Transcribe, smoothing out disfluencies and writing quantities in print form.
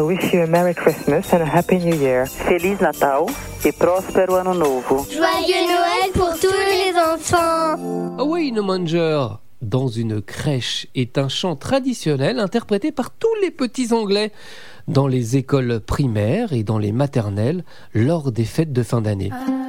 Wish you a Merry Christmas and a Happy New Year. Feliz Natal e próspero Ano Novo. Joyeux Noël pour tous les enfants. Away No Manger dans une crèche est un chant traditionnel interprété par tous les petits Anglais dans les écoles primaires et dans les maternelles lors des fêtes de fin d'année.